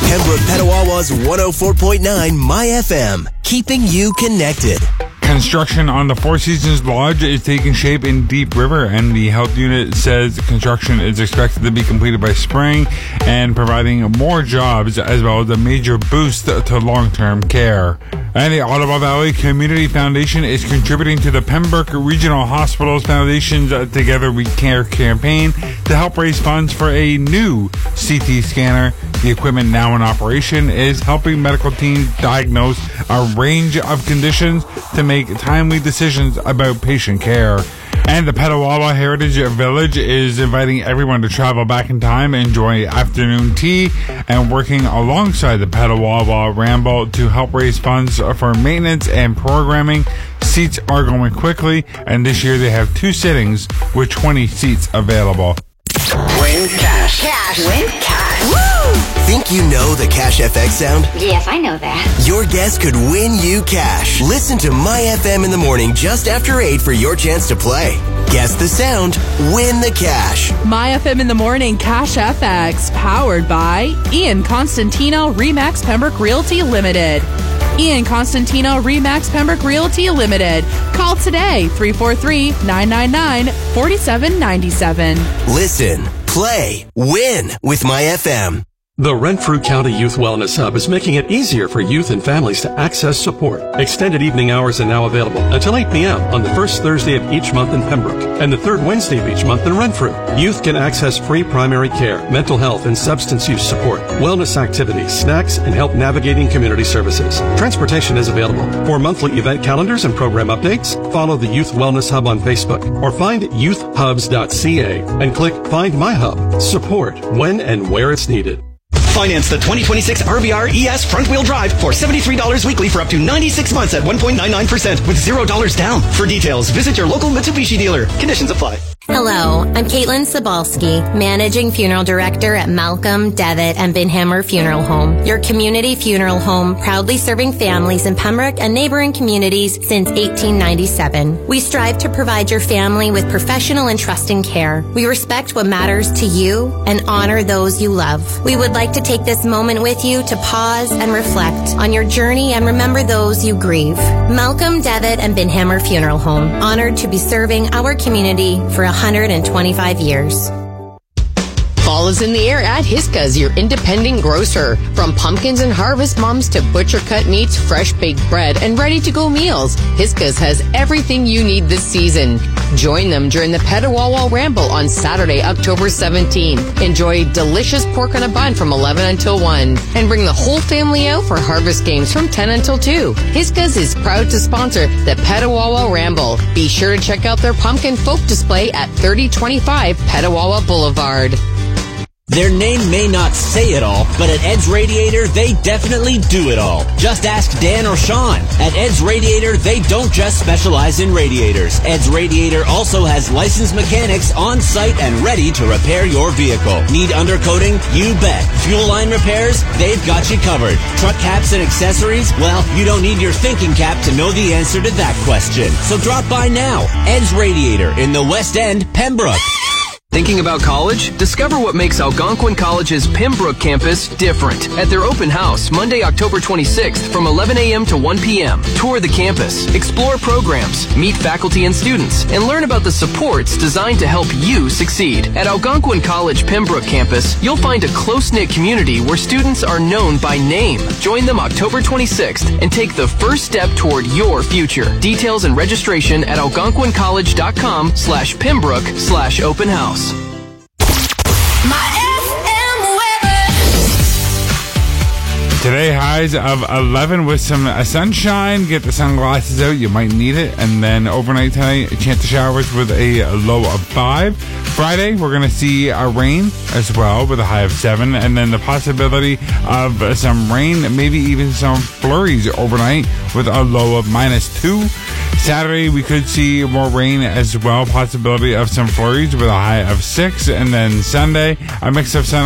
Pembroke Petawawa's 104.9 My FM, keeping you connected. Construction on the Four Seasons Lodge is taking shape in Deep River, and the health unit says construction is expected to be completed by spring and providing more jobs as well as a major boost to long-term care. And the Ottawa Valley Community Foundation is contributing to the Pembroke Regional Hospitals Foundation's Together We Care campaign to help raise funds for a new CT scanner. The equipment, now in operation, is helping medical teams diagnose a range of conditions to make timely decisions about patient care. And the Petawawa Heritage Village is inviting everyone to travel back in time, enjoy afternoon tea, and working alongside the Petawawa Ramble to help raise funds for maintenance and programming. Seats are going quickly, and this year they have 2 sittings with 20 seats available. Win cash. Win cash. Woo! Think you know the Cash FX sound? Yes, I know that. Your guest could win you cash. Listen to My FM in the morning just after 8 for your chance to play. Guess the sound, win the cash. My FM in the morning, Cash FX, powered by Ian Constantino, Remax Pembroke Realty Limited. Ian Constantino, Remax Pembroke Realty Limited. Call today, 343-999-4797. Listen, play, win with My FM. The Renfrew County Youth Wellness Hub is making it easier for youth and families to access support. Extended evening hours are now available until 8 p.m. on the first Thursday of each month in Pembroke and the third Wednesday of each month in Renfrew. Youth can access free primary care, mental health, and substance use support, wellness activities, snacks, and help navigating community services. Transportation is available. For monthly event calendars and program updates, follow the Youth Wellness Hub on Facebook or find youthhubs.ca and click Find My Hub. Support when and where it's needed. Finance the 2026 RVR ES front-wheel drive for $73 weekly for up to 96 months at 1.99% with $0 down. For details, visit your local Mitsubishi dealer. Conditions apply. Hello, I'm Caitlin Sobalski, Managing Funeral Director at Malcolm, Devitt, and Binhammer Funeral Home, your community funeral home proudly serving families in Pembroke and neighboring communities since 1897. We strive to provide your family with professional and trusting care. We respect what matters to you and honor those you love. We would like to take this moment with you to pause and reflect on your journey and remember those you grieve. Malcolm, Devitt, and Binhammer Funeral Home, honored to be serving our community for 125 years. Fall is in the air at Hisca's, your independent grocer. From pumpkins and harvest mums to butcher-cut meats, fresh baked bread, and ready-to-go meals, Hisca's has everything you need this season. Join them during the Petawawa Ramble on Saturday, October 17th. Enjoy delicious pork on a bun from 11 until 1. And bring the whole family out for harvest games from 10 until 2. Hisca's is proud to sponsor the Petawawa Ramble. Be sure to check out their pumpkin folk display at 3025 Petawawa Boulevard. Their name may not say it all, but at Ed's Radiator, they definitely do it all. Just ask Dan or Sean. At Ed's Radiator, they don't just specialize in radiators. Ed's Radiator also has licensed mechanics on site and ready to repair your vehicle. Need undercoating? You bet. Fuel line repairs? They've got you covered. Truck caps and accessories? Well, you don't need your thinking cap to know the answer to that question. So drop by now. Ed's Radiator in the West End, Pembroke. Thinking about college? Discover what makes Algonquin College's Pembroke campus different at their open house Monday, October 26th from 11 a.m. to 1 p.m. Tour the campus, explore programs, meet faculty and students, and learn about the supports designed to help you succeed. At Algonquin College Pembroke campus, you'll find a close-knit community where students are known by name. Join them October 26th and take the first step toward your future. Details and registration at algonquincollege.com/Pembroke/open house. Today, highs of 11 with some sunshine. Get the sunglasses out. You might need it. And then overnight tonight, a chance of showers with a low of 5. Friday, we're going to see rain as well with a high of 7. And then the possibility of some rain, maybe even some flurries overnight with a low of -2. Saturday, we could see more rain as well. Possibility of some flurries with a high of 6. And then Sunday, a mix of sun